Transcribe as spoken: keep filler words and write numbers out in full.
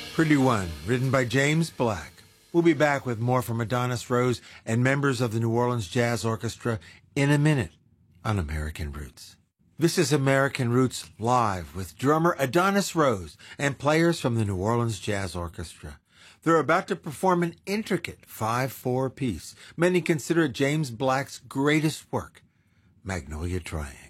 Pretty One, written by James Black. We'll be back with more from Adonis Rose and members of the New Orleans Jazz Orchestra in a minute on American Roots. This is American Roots Live with drummer Adonis Rose and players from the New Orleans Jazz Orchestra. They're about to perform an intricate five four piece. Many consider it James Black's greatest work, Magnolia Triangle.